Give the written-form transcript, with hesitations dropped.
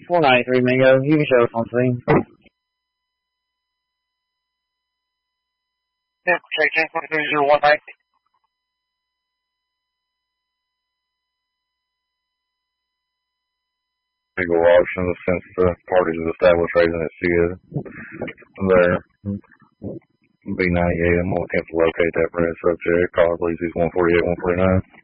493 Mingo. You can show us on scene. Yeah, okay, 10.3019. Legal auction since the parties have established raising it together. There. B98, I'm going to attempt to locate that red subject. Call, please, he's 148, 149.